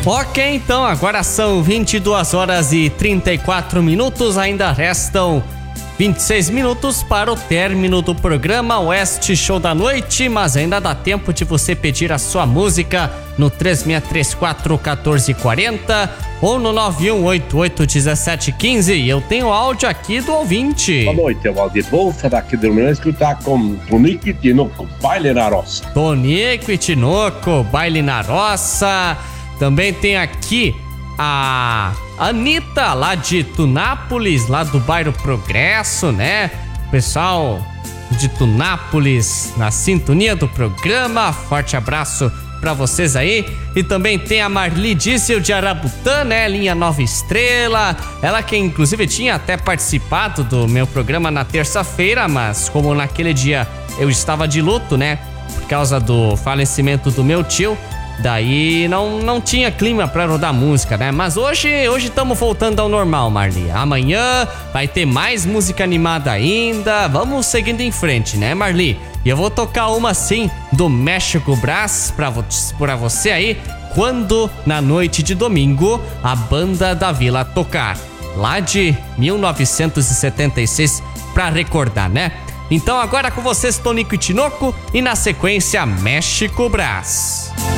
Ok, então agora são 22 horas e 34 minutos, ainda restam 26 minutos para o término do programa Oeste Show da Noite, mas ainda dá tempo de você pedir a sua música no 3634-1440 ou no 9188-1715. E eu tenho áudio aqui do ouvinte. Boa noite, é o Valdir Bolsa daqui do Rio que tá com Tonico e Tinoco, Baile na Roça. Tonico e Tinoco, Baile na Roça. Também tem aqui a Anitta, lá de Tunápolis, lá do bairro Progresso, né? Pessoal de Tunápolis na sintonia do programa. Forte abraço pra vocês aí. E também tem a Marli Diesel de Arabutã, né? Linha Nova Estrela. Ela que inclusive tinha até participado do meu programa na terça-feira, mas como naquele dia eu estava de luto, né? Por causa do falecimento do meu tio, daí não tinha clima pra rodar música, né? Mas hoje estamos voltando ao normal, Marli. Amanhã vai ter mais música animada ainda. Vamos seguindo em frente, né, Marli? E eu vou tocar uma assim do México Brás pra você aí, quando na noite de domingo a Banda da Vila tocar. Lá de 1976, pra recordar, né? Então agora com vocês, Tonico e Tinoco, e na sequência México Brás.